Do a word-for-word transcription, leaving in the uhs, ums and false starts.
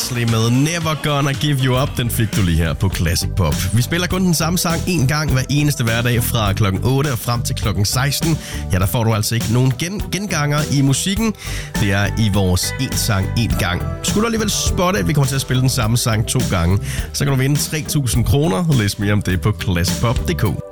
Presley med Never Gonna Give You Up. Den fik du lige her på Classic Pop. Vi spiller kun den samme sang en gang hver eneste hverdag fra klokken otte og frem til klokken seksten. Ja, der får du altså ikke nogen gen- genganger i musikken. Det er i vores en sang en gang. Skulle du alligevel spotte, at vi kommer til at spille den samme sang to gange, så kan du vinde tre tusind kroner. Læs mere om det på classic pop punktum d k.